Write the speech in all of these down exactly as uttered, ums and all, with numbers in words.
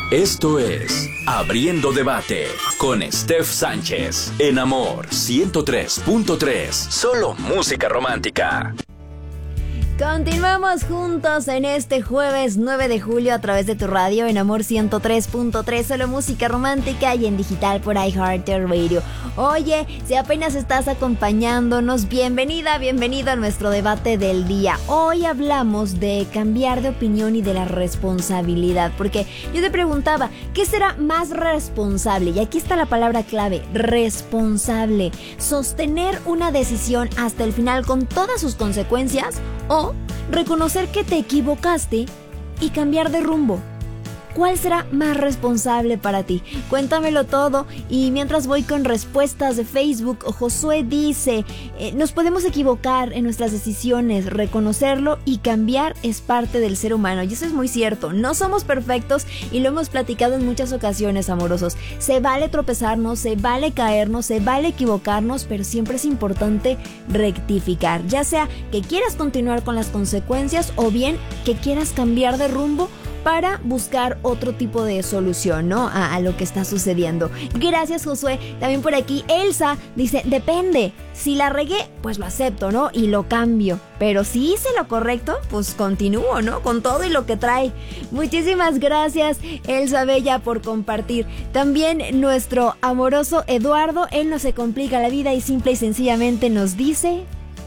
Esto es Abriendo Debate con Steph Sánchez en Amor ciento tres punto tres. Solo música romántica. Continuamos juntos en este jueves nueve de julio a través de tu radio en Amor ciento tres punto tres, solo música romántica, y en digital por iHeartRadio. Oye, si apenas estás acompañándonos, bienvenida, bienvenido a nuestro debate del día. Hoy hablamos de cambiar de opinión y de la responsabilidad, porque yo te preguntaba, ¿qué será más responsable? Y aquí está la palabra clave, responsable. Sostener una decisión hasta el final con todas sus consecuencias, o reconocer que te equivocaste y cambiar de rumbo. ¿Cuál será más responsable para ti? Cuéntamelo todo. Y mientras voy con respuestas de Facebook, Josué dice, eh, nos podemos equivocar en nuestras decisiones, reconocerlo y cambiar es parte del ser humano. Y eso es muy cierto, no somos perfectos y lo hemos platicado en muchas ocasiones, amorosos. Se vale tropezarnos, se vale caernos, se vale equivocarnos, pero siempre es importante rectificar. Ya sea que quieras continuar con las consecuencias o bien que quieras cambiar de rumbo para buscar otro tipo de solución, ¿no? A, a lo que está sucediendo. Gracias, Josué. También por aquí Elsa dice, depende. Si la regué, pues lo acepto, ¿no? Y lo cambio. Pero si hice lo correcto, pues continúo, ¿no? Con todo y lo que trae. Muchísimas gracias, Elsa Bella, por compartir. También nuestro amoroso Eduardo, él no se complica la vida y simple y sencillamente nos dice...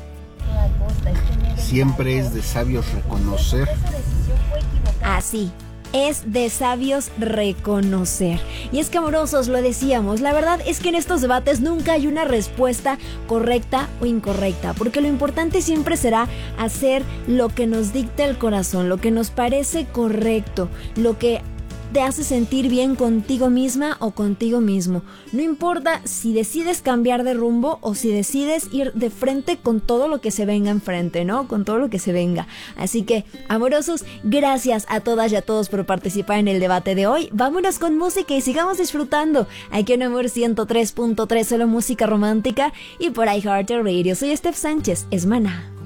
Siempre es de sabios reconocer. Así, es de sabios reconocer. Y es que, amorosos, lo decíamos, la verdad es que en estos debates nunca hay una respuesta correcta o incorrecta, porque lo importante siempre será hacer lo que nos dicta el corazón, lo que nos parece correcto, lo que te hace sentir bien contigo misma o contigo mismo. No importa si decides cambiar de rumbo o si decides ir de frente con todo lo que se venga enfrente, ¿no? Con todo lo que se venga. Así que, amorosos, gracias a todas y a todos por participar en el debate de hoy. Vámonos con música y sigamos disfrutando. Aquí en Amor ciento tres punto tres, solo música romántica, y por iHeartRadio. Soy Steph Sánchez, es Maná.